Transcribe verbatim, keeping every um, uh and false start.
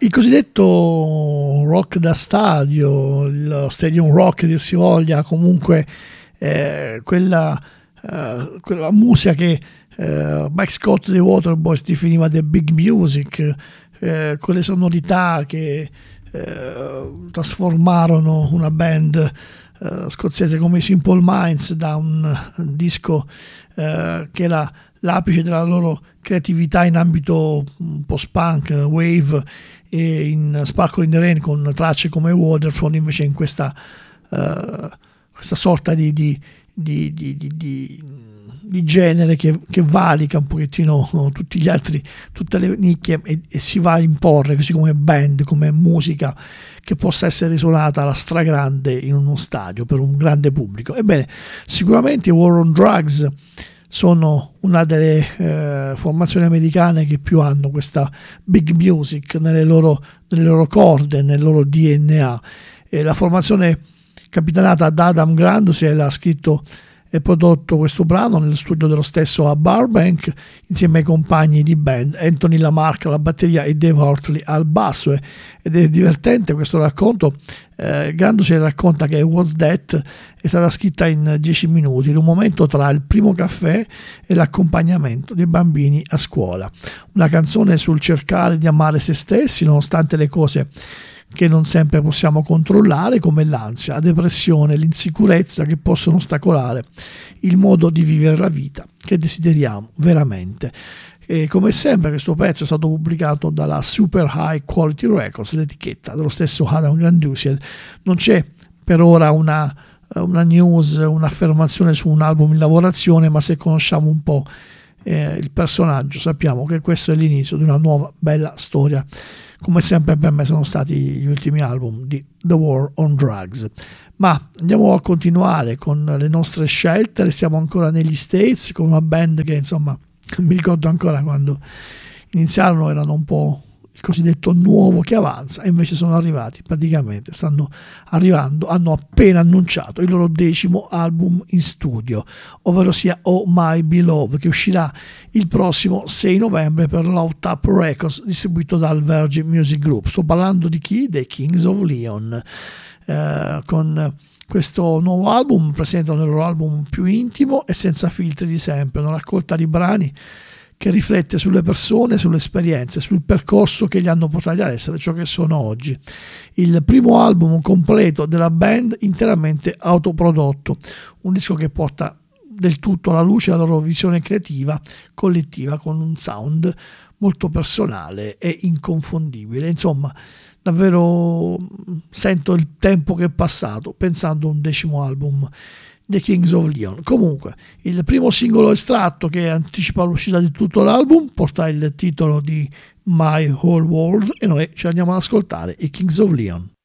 Il cosiddetto rock da stadio, il stadium rock che dir si voglia, comunque eh, quella, eh, quella musica che eh, Mike Scott dei Waterboys definiva the big music, eh, quelle sonorità che eh, trasformarono una band eh, scozzese come i Simple Minds da un, un disco eh, che era l'apice della loro creatività in ambito post-punk, wave, e in Sparkle in the Rain con tracce come Waterfall, invece in questa, uh, questa sorta di, di, di, di, di, di, di genere che, che valica un pochettino no, tutti gli altri, tutte le nicchie e, e si va a imporre così come band, come musica che possa essere risuonata alla stragrande in uno stadio per un grande pubblico. Ebbene, sicuramente i War on Drugs sono una delle eh, formazioni americane che più hanno questa big music nelle loro, nelle loro corde, nel loro D N A. E la formazione capitanata da Adam Grandusel ha scritto e prodotto questo brano nello studio dello stesso a Burbank insieme ai compagni di band Anthony Lamarck alla batteria e Dave Hartley al basso. Ed è divertente questo racconto. eh, Grandusel racconta che What's That è stata scritta in dieci minuti, in un momento tra il primo caffè e l'accompagnamento dei bambini a scuola, una canzone sul cercare di amare se stessi nonostante le cose che non sempre possiamo controllare, come l'ansia, la depressione, l'insicurezza, che possono ostacolare il modo di vivere la vita che desideriamo veramente. E come sempre questo pezzo è stato pubblicato dalla Super High Quality Records, l'etichetta dello stesso Adam Grandusel. Non c'è per ora una, una news, un'affermazione su un album in lavorazione, ma se conosciamo un po' eh, il personaggio sappiamo che questo è l'inizio di una nuova bella storia, come sempre per me sono stati gli ultimi album di The War on Drugs. Ma andiamo a continuare con le nostre scelte, restiamo ancora negli States con una band che insomma mi ricordo ancora quando iniziarono erano un po' il cosiddetto nuovo che avanza, e invece sono arrivati praticamente, stanno arrivando, hanno appena annunciato il loro decimo album in studio, ovvero sia Oh My Beloved, che uscirà il prossimo sei novembre per Love Tap Records, distribuito dal Virgin Music Group. Sto parlando di chi? Dei Kings of Leon. Eh, con questo nuovo album presentano il loro album più intimo e senza filtri di sempre, una raccolta di brani che riflette sulle persone, sulle esperienze, sul percorso che li hanno portati ad essere ciò che sono oggi. Il primo album completo della band interamente autoprodotto, un disco che porta del tutto alla luce la loro visione creativa collettiva con un sound molto personale e inconfondibile. Insomma, davvero sento il tempo che è passato pensando a un decimo album The Kings of Leon. Comunque, il primo singolo estratto che anticipa l'uscita di tutto l'album porta il titolo di My Whole World e noi ci andiamo ad ascoltare i Kings of Leon.